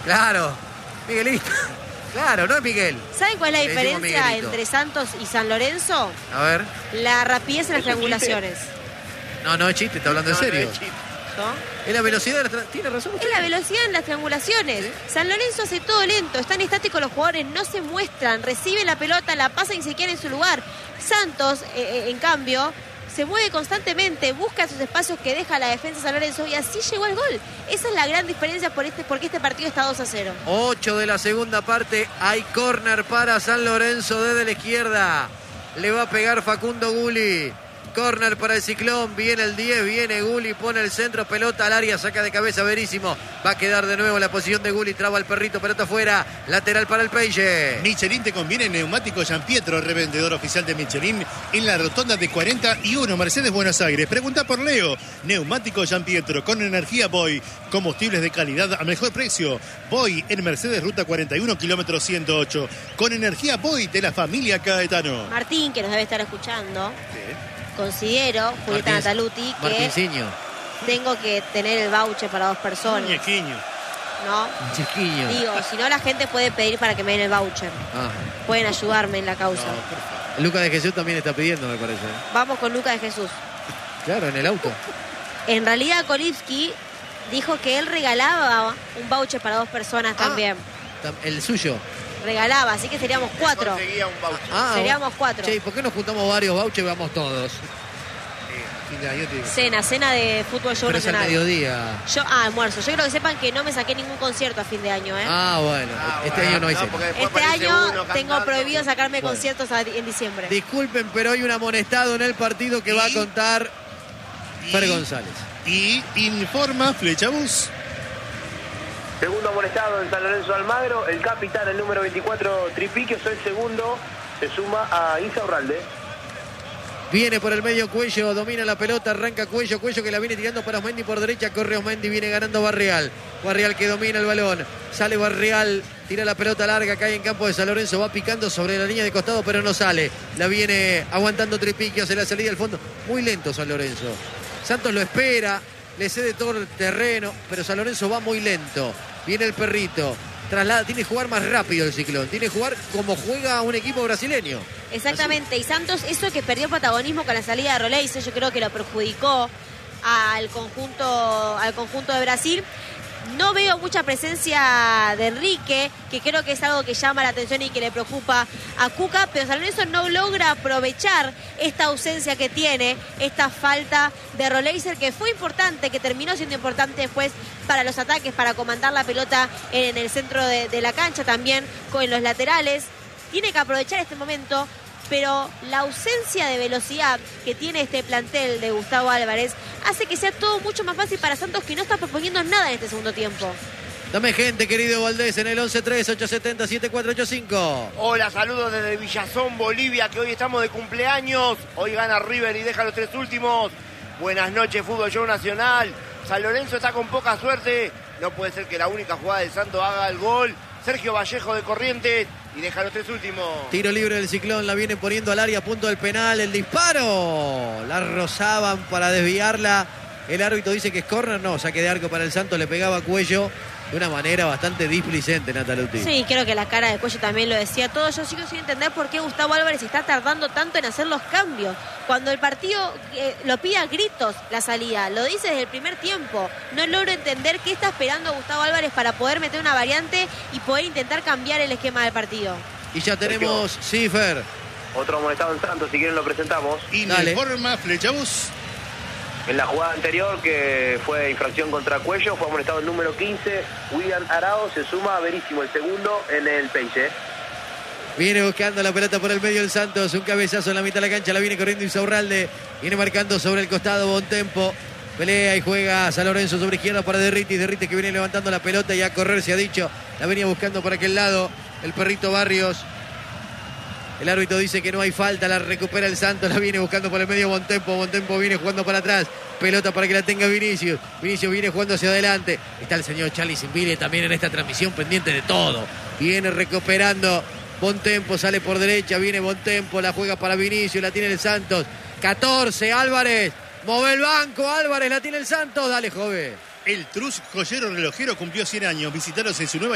Claro, Miguelito. Claro, no es Miguel. ¿Saben cuál es la Le decimos diferencia Miguelito. entre Santos y San Lorenzo? A ver. La rapidez en las triangulaciones. No es chiste, está hablando en serio. ¿No? Es la velocidad de tiene razón usted. Es la velocidad en las triangulaciones. ¿Sí? San Lorenzo hace todo lento, están estáticos los jugadores, no se muestran, reciben la pelota, la pasan y se quedan en su lugar. Santos, en cambio, se mueve constantemente, busca esos espacios que deja la defensa de San Lorenzo y así llegó al gol. Esa es la gran diferencia porque este partido está 2-0. 8 de la segunda parte, hay córner para San Lorenzo desde la izquierda. Le va a pegar Facundo Gulli. Córner para el Ciclón, viene el 10, viene Gulli, pone el centro, pelota al área, saca de cabeza Verísimo. Va a quedar de nuevo en la posición de Gulli, traba el perrito, pelota afuera, lateral para el Peixe. Michelin te conviene neumático Gianpietro, revendedor oficial de Michelin en la rotonda de 41 Mercedes Buenos Aires. Pregunta por Leo. Neumático Gianpietro con energía Boy, combustibles de calidad a mejor precio. Boy en Mercedes Ruta 41 kilómetro 108 con energía Boy de la familia Caetano. Martín, que nos debe estar escuchando, considero, Julieta Nataluti, que Martinciño. tengo que tener el voucher para 2 personas. Muñequiño. ¿No? Chiquillo. Digo, si no la gente puede pedir para que me den el voucher. Ah. Pueden ayudarme en la causa. Lucas de Jesús también está pidiendo, me parece. Vamos con Lucas de Jesús. Claro, en el auto. En realidad Kolipski dijo que él regalaba un voucher para 2 personas también. El suyo. Regalaba, así que seríamos 4. Conseguía un voucher. Seríamos 4. Che, ¿por qué no juntamos varios vouchers y vamos todos? Fin de año te digo. Cena de fútbol show Pero es al nacional. mediodía. Almuerzo. Yo quiero que sepan que no me saqué ningún concierto a fin de año, ¿eh? Bueno, este año no hay cena. porque después Este aparece año uno tengo cantando. prohibido sacarme Bueno. conciertos en diciembre. Disculpen, pero hay un amonestado en el partido que va a contar Fer González. Y informa Flechabús. Segundo amonestado en San Lorenzo de Almagro, el capitán, el número 24, Tripiquio, el segundo, se suma a Insaurralde. Viene por el medio Cuello, domina la pelota, arranca Cuello que la viene tirando para Osmendi por derecha, corre Osmendi, viene ganando Barreal. Barreal que domina el balón, sale Barreal, tira la pelota larga, cae en campo de San Lorenzo, va picando sobre la línea de costado, pero no sale. La viene aguantando Tripiquio, hace la salida al fondo. Muy lento San Lorenzo. Santos lo espera, le cede todo el terreno, pero San Lorenzo va muy lento. Viene el perrito, traslada, tiene que jugar más rápido el Ciclón, tiene que jugar como juega un equipo brasileño. Exactamente, y Santos, eso que perdió protagonismo con la salida de Roleise, yo creo que lo perjudicó al conjunto de Brasil. No veo mucha presencia de Enrique, que creo que es algo que llama la atención y que le preocupa a Cuca, pero San Lorenzo no logra aprovechar esta ausencia que tiene, esta falta de Roleiser, que fue importante, que terminó siendo importante después para los ataques, para comandar la pelota en el centro de la cancha, también con los laterales. Tiene que aprovechar este momento, pero la ausencia de velocidad que tiene este plantel de Gustavo Álvarez hace que sea todo mucho más fácil para Santos, que no está proponiendo nada en este segundo tiempo. Dame gente, querido Valdés, en el 11-3-870-7485. Hola, saludos desde Villazón, Bolivia, que hoy estamos de cumpleaños. Hoy gana River y deja los 3 últimos. Buenas noches, Fútbol Show Nacional. San Lorenzo está con poca suerte. No puede ser que la única jugada del Santos haga el gol. Sergio Vallejo de Corrientes y deja los 3 últimos. Tiro libre del Ciclón, la viene poniendo al área, punto del penal, el disparo. La rozaban para desviarla. El árbitro dice que es córner, no, saque de arco para el Santos, le pegaba Cuello de una manera bastante displicente, Nataluti. Sí, creo que la cara de Cuello también lo decía todo. Yo sigo sin entender por qué Gustavo Álvarez está tardando tanto en hacer los cambios. Cuando el partido lo pide a gritos la salida, lo dice desde el primer tiempo. No logro entender qué está esperando Gustavo Álvarez para poder meter una variante y poder intentar cambiar el esquema del partido. Y ya tenemos, sí, Fer. Otro amonestado en Santos, si quieren lo presentamos. Informa Flechabús. En la jugada anterior, que fue infracción contra Cuello, fue amonestado el número 15, William Arao, se suma a Verísimo, el segundo en el Peixe. Viene buscando la pelota por el medio el Santos, un cabezazo en la mitad de la cancha, la viene corriendo Insaurralde, viene marcando sobre el costado Bontempo, pelea y juega San Lorenzo sobre izquierda para Derritis que viene levantando la pelota y a correr se ha dicho, la venía buscando por aquel lado, el perrito Barrios. El árbitro dice que no hay falta, la recupera el Santos, la viene buscando por el medio Bontempo viene jugando para atrás, pelota para que la tenga Vinicius viene jugando hacia adelante, está el señor Charlie Simbile también en esta transmisión pendiente de todo, viene recuperando Bontempo, sale por derecha, viene Bontempo, la juega para Vinicius, la tiene el Santos, 14, Álvarez, mueve el banco, Álvarez, la tiene el Santos, dale, joven. El Trus joyero relojero cumplió 100 años, visitaros en su nueva